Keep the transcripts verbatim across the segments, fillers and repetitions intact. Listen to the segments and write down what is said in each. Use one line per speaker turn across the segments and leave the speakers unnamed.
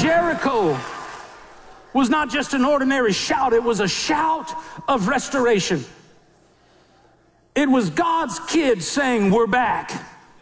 Jericho was not just an ordinary shout, it was a shout of restoration. It was God's kids saying, we're back.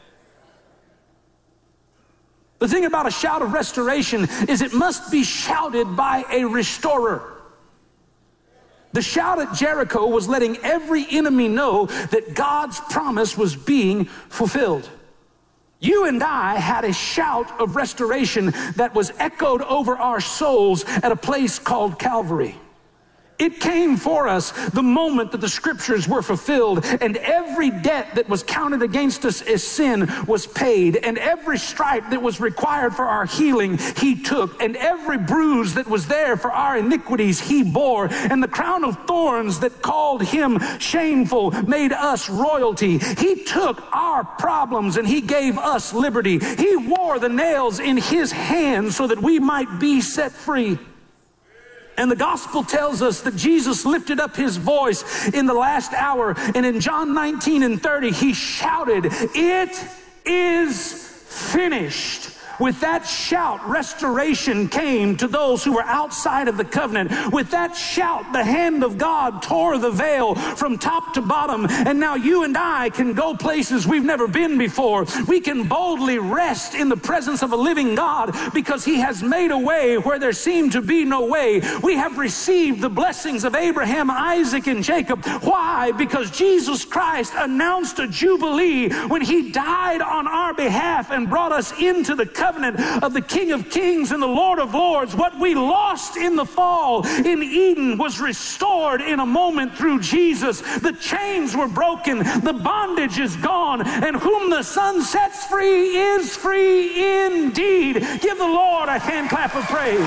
The thing about a shout of restoration is it must be shouted by a restorer. The shout at Jericho was letting every enemy know that God's promise was being fulfilled. You and I had a shout of restoration that was echoed over our souls at a place called Calvary. It came for us the moment that the scriptures were fulfilled, and every debt that was counted against us as sin was paid, and every stripe that was required for our healing he took, and every bruise that was there for our iniquities he bore, and the crown of thorns that called him shameful made us royalty. He took our problems and he gave us liberty. He wore the nails in his hands so that we might be set free. And the gospel tells us that Jesus lifted up his voice in the last hour, and in John nineteen and thirty, he shouted, "It is finished." With that shout, restoration came to those who were outside of the covenant. With that shout, the hand of God tore the veil from top to bottom. And now you and I can go places we've never been before. We can boldly rest in the presence of a living God because he has made a way where there seemed to be no way. We have received the blessings of Abraham, Isaac, and Jacob. Why? Because Jesus Christ announced a jubilee when he died on our behalf and brought us into the covenant of the King of Kings and the Lord of Lords. What we lost in the fall in Eden was restored in a moment through Jesus. The chains were broken, the bondage is gone, and whom the Son sets free is free indeed. Give the Lord a hand clap of praise.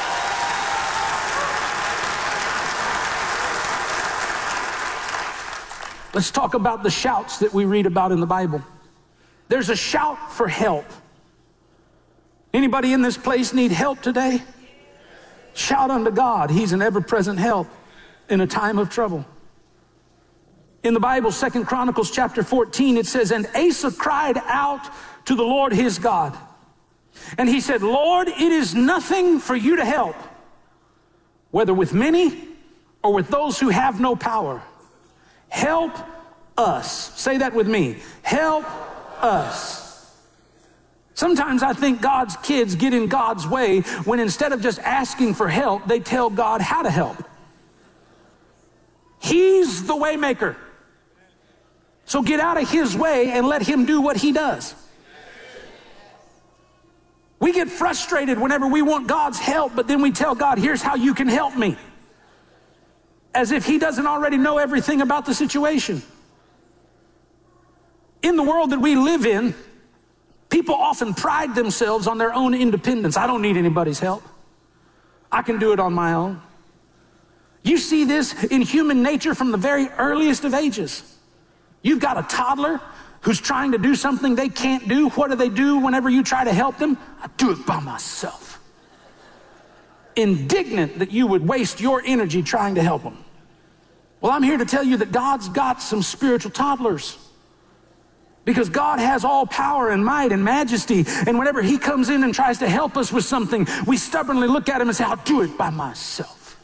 Let's talk about the shouts that we read about in the Bible. There's a shout for help. Anybody in this place need help today? Shout unto God. He's an ever-present help in a time of trouble. In the Bible, Second Chronicles chapter fourteen, it says, "And Asa cried out to the Lord his God. And he said, Lord, it is nothing for you to help, whether with many or with those who have no power. Help us." Say that with me. Help us. Sometimes I think God's kids get in God's way when instead of just asking for help, they tell God how to help. He's the way maker. So get out of his way and let him do what he does. We get frustrated whenever we want God's help, but then we tell God, here's how you can help me. As if he doesn't already know everything about the situation. In the world that we live in, people often pride themselves on their own independence. I don't need anybody's help. I can do it on my own. You see this in human nature from the very earliest of ages. You've got a toddler who's trying to do something they can't do. What do they do whenever you try to help them? I do it by myself. Indignant that you would waste your energy trying to help them. Well, I'm here to tell you that God's got some spiritual toddlers. Because God has all power and might and majesty. And whenever he comes in and tries to help us with something, we stubbornly look at him and say, I'll do it by myself.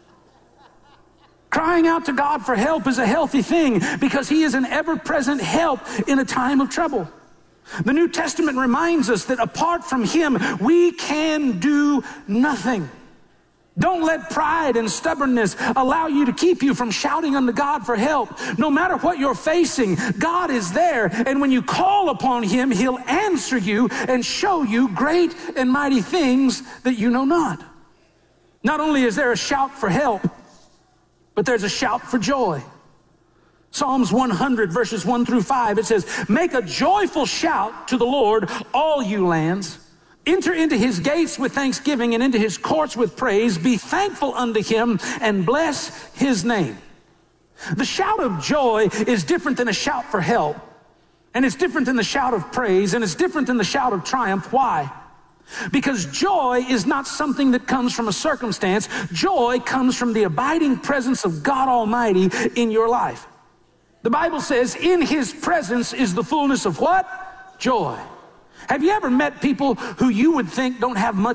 Crying out to God for help is a healthy thing because he is an ever-present help in a time of trouble. The New Testament reminds us that apart from him, we can do nothing. Don't let pride and stubbornness allow you to keep you from shouting unto God for help. No matter what you're facing, God is there. And when you call upon him, he'll answer you and show you great and mighty things that you know not. Not only is there a shout for help, but there's a shout for joy. Psalms one hundred verses one through five, it says, "Make a joyful shout to the Lord, all you lands. Enter into his gates with thanksgiving and into his courts with praise. Be thankful unto him and bless his name." The shout of joy is different than a shout for help. And it's different than the shout of praise. And it's different than the shout of triumph. Why? Because joy is not something that comes from a circumstance. Joy comes from the abiding presence of God Almighty in your life. The Bible says in his presence is the fullness of what? Joy. Have you ever met people who you would think don't have much